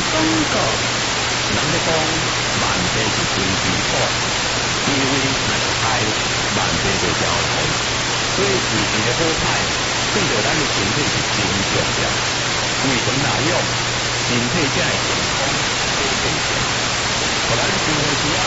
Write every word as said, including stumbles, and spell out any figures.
广告。 人咧讲慢病是真治好，因为若是害慢病就交通，所以维持的好歹，对着咱的身体是真重要。胃肠哪样，身体才会健康、会健康。互咱生活时啊。